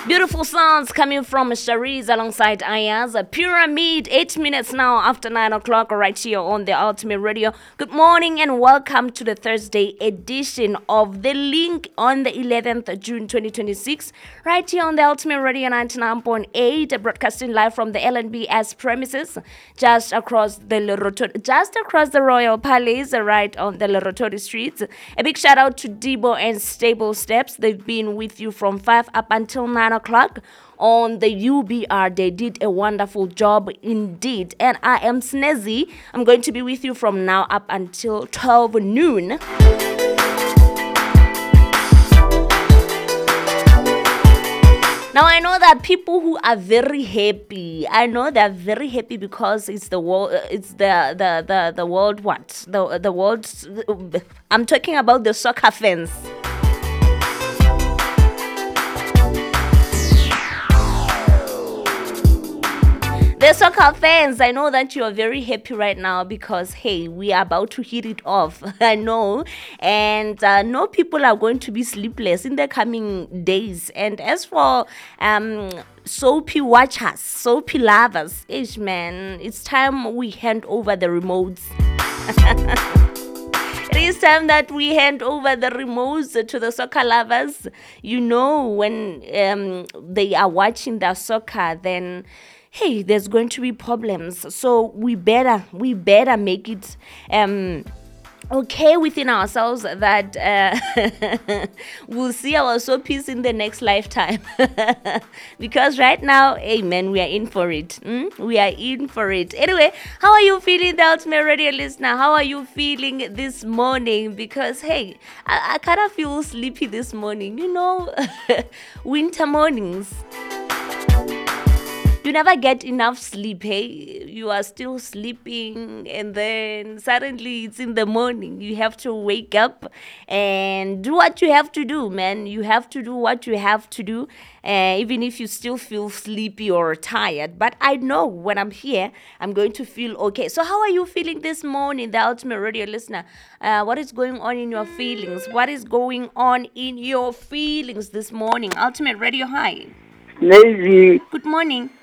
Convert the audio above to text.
Beautiful sounds coming from Shariz alongside Ayaz. A Pyramid, 8 minutes now after 9 o'clock, right here on the Ultimate Radio. Good morning and welcome to the Thursday edition of The Link on the 11th of June 2026, right here on the Ultimate Radio 99.8, broadcasting live from the LNBS premises, just across the Royal Palace, right on the Lorotori Streets. A big shout out to Debo and Stable Steps. They've been with you from 5 up until 9 o'clock on the UBR. They did a wonderful job indeed. And I am Snezzy. I'm going to be with you from now up until 12 noon. Now I know that people who are very happy, I know they're very happy because it's the world. It's the world. What the world? I'm talking about the soccer fans. The soccer fans, I know that you are very happy right now because, hey, we are about to hit it off. I know. And no people are going to be sleepless in the coming days. And as for soapy watchers, soapy lovers, man, it's time we hand over the remotes. It is time that we hand over the remotes to the soccer lovers. You know, when they are watching their soccer, then hey, there's going to be problems. So we better make it okay within ourselves that we'll see our soapies in the next lifetime. Because right now, hey man, we are in for it. We are in for it. Anyway, how are you feeling, the Ultimate Radio listener? How are you feeling this morning? Because hey, I kind of feel sleepy this morning. You know, winter mornings. You never get enough sleep, hey? You are still sleeping and then suddenly it's in the morning. You have to wake up and do what you have to do, man. You have to do what you have to do, even if you still feel sleepy or tired. But I know when I'm here, I'm going to feel okay. So how are you feeling this morning, the Ultimate Radio listener? What is going on in your feelings? What is going on in your feelings this morning? Ultimate Radio, hi. Lazy. Good morning.